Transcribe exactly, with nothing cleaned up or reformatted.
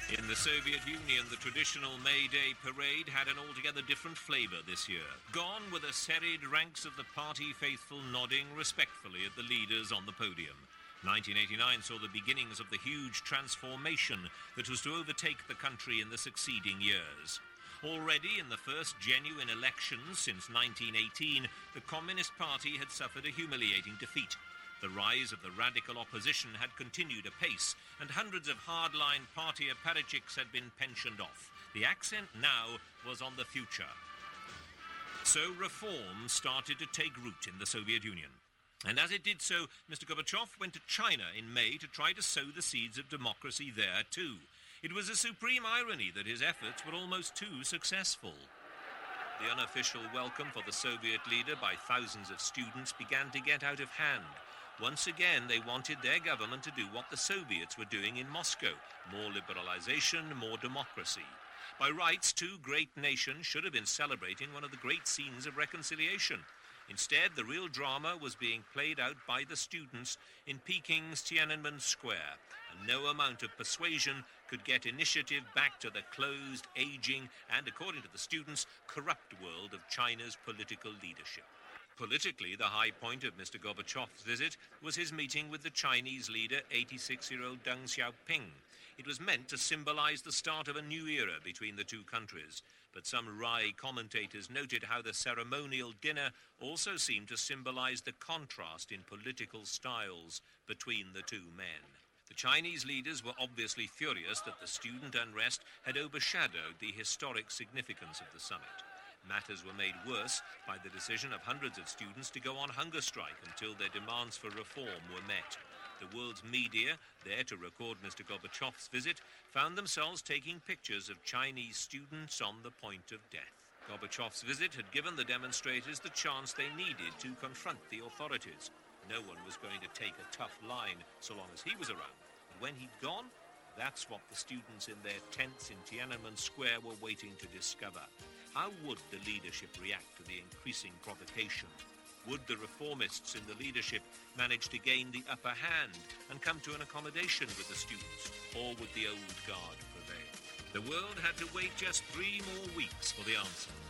In the Soviet Union, the traditional May Day parade had an altogether different flavour this year. Gone were the serried ranks of the party faithful nodding respectfully at the leaders on the podium. nineteen eighty-nine saw the beginnings of the huge transformation that was to overtake the country in the succeeding years. Already in the first genuine elections since nineteen eighteen, the Communist Party had suffered a humiliating defeat. The rise of the radical opposition had continued apace, and hundreds of hardline party apparatchiks had been pensioned off. The accent now was on the future. So reform started to take root in the Soviet Union. And as it did so, Mister Gorbachev went to China in May to try to sow the seeds of democracy there too. It was a supreme irony that his efforts were almost too successful. The unofficial welcome for the Soviet leader by thousands of students began to get out of hand. Once again, they wanted their government to do what the Soviets were doing in Moscow: more liberalization, more democracy. By rights, two great nations should have been celebrating one of the great scenes of reconciliation. Instead, the real drama was being played out by the students in Peking's Tiananmen Square, and no amount of persuasion could get initiative back to the closed, aging, and, according to the students, corrupt world of China's political leadership. Politically, the high point of Mister Gorbachev's visit was his meeting with the Chinese leader, eighty-six-year-old Deng Xiaoping. It was meant to symbolize the start of a new era between the two countries, but some wry commentators noted how the ceremonial dinner also seemed to symbolize the contrast in political styles between the two men. The Chinese leaders were obviously furious that the student unrest had overshadowed the historic significance of the summit. Matters were made worse by the decision of hundreds of students to go on hunger strike until their demands for reform were met. The world's media, there to record Mister Gorbachev's visit, found themselves taking pictures of Chinese students on the point of death. Gorbachev's visit had given the demonstrators the chance they needed to confront the authorities. No one was going to take a tough line so long as he was around. And when he'd gone, that's what the students in their tents in Tiananmen Square were waiting to discover. How would the leadership react to the increasing provocation? Would the reformists in the leadership manage to gain the upper hand and come to an accommodation with the students, or would the old guard prevail? The world had to wait just three more weeks for the answer.